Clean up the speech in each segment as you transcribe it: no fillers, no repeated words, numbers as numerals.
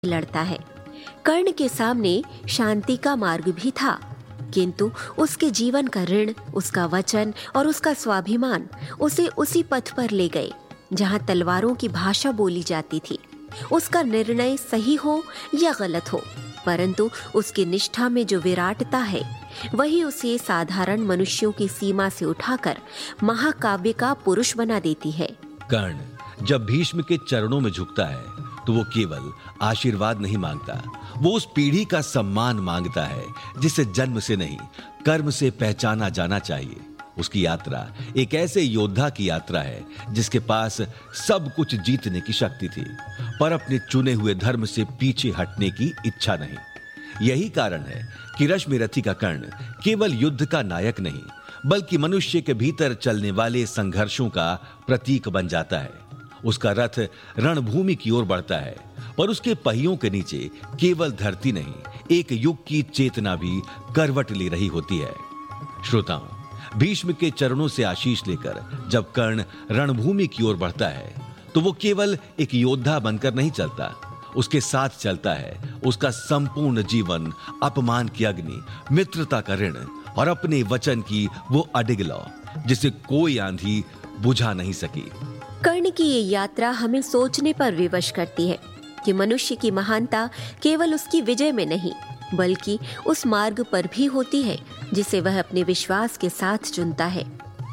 लड़ता है। कर्ण के सामने शांति का मार्ग भी था, किंतु उसके जीवन का ऋण, उसका वचन और उसका स्वाभिमान उसे उसी पथ पर ले गए जहां तलवारों की भाषा बोली जाती थी। उसका निर्णय सही हो या गलत हो, परंतु उसकी निष्ठा में जो विराटता है वही उसे साधारण मनुष्यों की सीमा से उठाकर महाकाव्य का पुरुष बना देती है। कर्ण जब भीष्म के चरणों में झुकता है तो वो केवल आशीर्वाद नहीं मांगता, वो उस पीढ़ी का सम्मान मांगता है जिसे जन्म से नहीं कर्म से पहचाना जाना चाहिए। उसकी यात्रा एक ऐसे योद्धा की यात्रा है जिसके पास सब कुछ जीतने की शक्ति थी, पर अपने चुने हुए धर्म से पीछे हटने की इच्छा नहीं। यही कारण है कि रश्मिरथी का कर्ण केवल युद्ध का नायक नहीं, बल्कि मनुष्य के भीतर चलने वाले संघर्षों का प्रतीक बन जाता है। उसका रथ रणभूमि की ओर बढ़ता है, पर उसके पहियों के नीचे केवल धरती नहीं, एक युग की चेतना भी करवट ले रही होती है। श्रोताओं, भीष्म के चरणों से आशीष लेकर जब कर्ण रणभूमि की ओर बढ़ता है तो वो केवल एक योद्धा बनकर नहीं चलता, उसके साथ चलता है उसका संपूर्ण जीवन, अपमान की अग्नि, मित्रता का ऋण और अपने वचन की वो अडिग लौ जिसे कोई आंधी बुझा नहीं सकी। कर्ण की ये यात्रा हमें सोचने पर विवश करती है कि मनुष्य की महानता केवल उसकी विजय में नहीं, बल्कि उस मार्ग पर भी होती है जिसे वह अपने विश्वास के साथ चुनता है।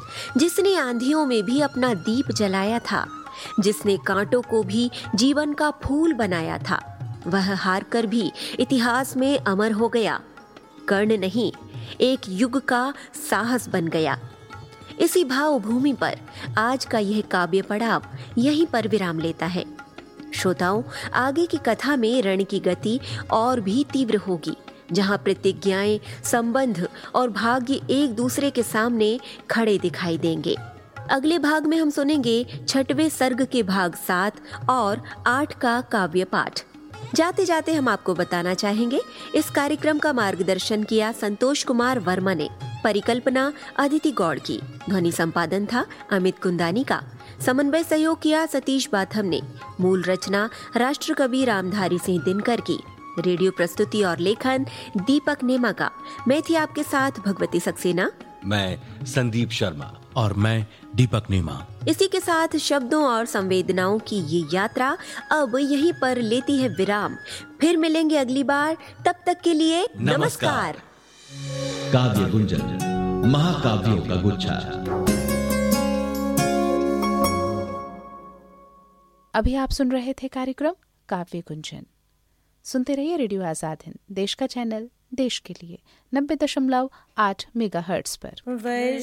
जिसने आंधियों में भी अपना दीप जलाया था, जिसने कांटों को भी जीवन का फूल बनाया था, वह हार कर भी इतिहास में अमर हो गया। कर्ण नहीं, एक युग का साहस बन गया। इसी भावभूमि पर आज का यह काव्य पड़ाव यहीं पर विराम लेता है। श्रोताओं, आगे की कथा में रण की गति और भी तीव्र होगी, जहां प्रतिज्ञाएं, संबंध और भाग्य एक दूसरे के सामने खड़े दिखाई देंगे। अगले भाग में हम सुनेंगे 6वें सर्ग के भाग 7 और 8 का काव्य पाठ। जाते जाते हम आपको बताना चाहेंगे, इस कार्यक्रम का मार्गदर्शन किया संतोष कुमार वर्मा ने, परिकल्पना अदिति गौड़ की, ध्वनि संपादन था अमित कुंदानी का, समन्वय सहयोग किया सतीश बाथम ने, मूल रचना राष्ट्रकवि रामधारी सिंह दिनकर की, रेडियो प्रस्तुति और लेखन दीपक नेमा का। मैं थी आपके साथ भगवती सक्सेना, मैं संदीप शर्मा और मैं दीपक नेमा। इसी के साथ शब्दों और संवेदनाओं की ये यात्रा अब यहीं पर लेती है विराम। फिर मिलेंगे अगली बार, तब तक के लिए नमस्कार। काव्य गुंजन, महाकाव्यों का गुच्छा। अभी आप सुन रहे थे कार्यक्रम काव्य गुंजन। सुनते रहिए रेडियो आजाद हिंद, देश का चैनल, देश के लिए 90.8 मेगाहर्ट्ज पर।